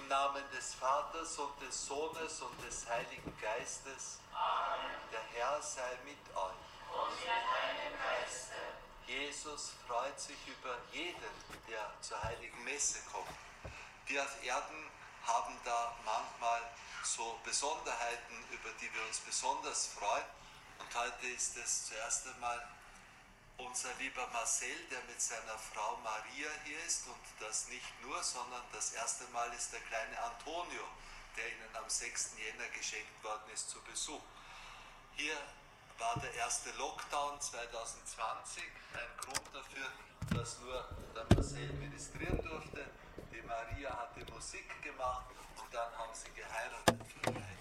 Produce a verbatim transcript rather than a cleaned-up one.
Namen des Vaters und des Sohnes und des Heiligen Geistes. Amen. Der Herr sei mit euch. Und mit deinem Geiste. Jesus freut sich über jeden, der zur Heiligen Messe kommt. Wir auf Erden haben da manchmal so Besonderheiten, über die wir uns besonders freuen. Und heute ist es zuerst einmal unser lieber Marcel, der mit seiner Frau Maria hier ist, und das nicht nur, sondern das erste Mal ist der kleine Antonio, der ihnen am sechsten Jänner geschenkt worden ist, zu Besuch. Hier war der erste Lockdown zwanzig zwanzig, ein Grund dafür, dass nur der Marcel ministrieren durfte. Die Maria hatte Musik gemacht und dann haben sie geheiratet.